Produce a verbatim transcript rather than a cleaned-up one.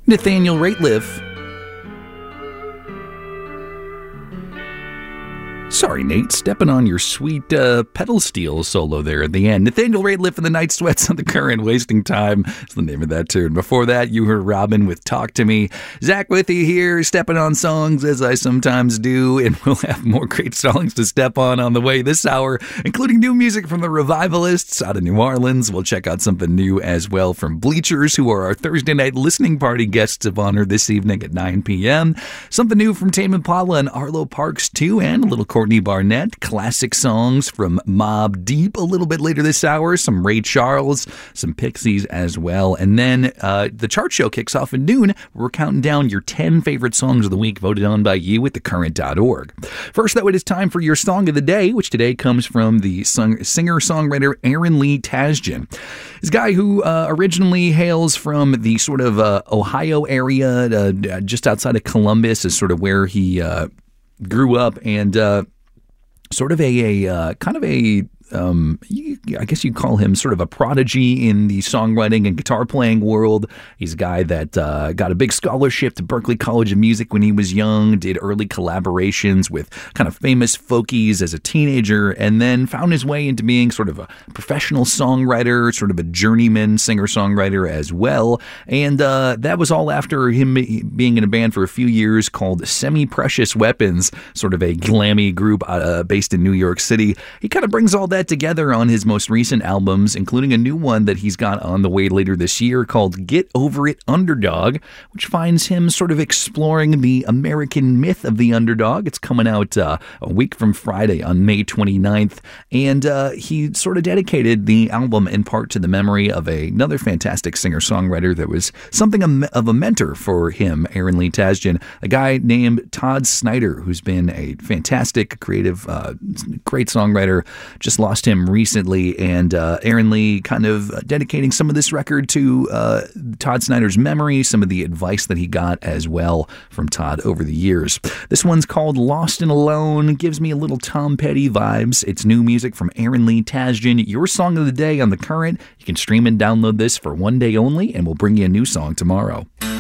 Nathaniel Rateliff. Sorry, Nate, stepping on your sweet uh, pedal steel solo there at the end. Nathaniel Rateliff and the Night Sweats on the Current, Wasting Time is the name of that tune. Before that, you heard Robin with Talk to Me. Zach with you here, stepping on songs as I sometimes do, and we'll have more great songs to step on on the way this hour, including new music from the Revivalists out of New Orleans. We'll check out something new as well from Bleachers, who are our Thursday night listening party guests of honor this evening at nine p.m. Something new from Tame Impala and Arlo Parks, too, and a little Courtney Barnett, classic songs from Mobb Deep a little bit later this hour, some Ray Charles, some Pixies as well. And then uh, the chart show kicks off at noon. We're counting down your ten favorite songs of the week voted on by you at the current dot org. First, though, it is time for your song of the day, which today comes from the song- singer-songwriter Aaron Lee Tasjan. This guy who uh, originally hails from the sort of uh, Ohio area, uh, just outside of Columbus, is sort of where he uh, grew up, and uh, sort of a, a uh, kind of a, um, I guess you'd call him sort of a prodigy in the songwriting and guitar playing world. He's a guy that uh, got a big scholarship to Berklee College of Music when he was young, did early collaborations with kind of famous folkies as a teenager, and then found his way into being sort of a professional songwriter, sort of a journeyman singer-songwriter as well. And uh, that was all after him being in a band for a few years called Semi-Precious Weapons, sort of a glammy group uh, based in New York City. He kind of brings all that together on his most recent albums, including a new one that he's got on the way later this year called Get Over It Underdog, which finds him sort of exploring the American myth of the underdog. It's coming out uh, a week from Friday on May twenty-ninth, and uh, he sort of dedicated the album in part to the memory of a, another fantastic singer-songwriter that was something of a mentor for him, Aaron Lee Tasjan, a guy named Todd Snyder, who's been a fantastic, creative, uh, great songwriter. Just lost him recently, and uh, Aaron Lee kind of dedicating some of this record to uh, Todd Snyder's memory, some of the advice that he got as well from Todd over the years. This one's called Lost and Alone, gives me a little Tom Petty vibes. It's new music from Aaron Lee Tasjan, your song of the day on The Current. You can stream and download this for one day only, and we'll bring you a new song tomorrow.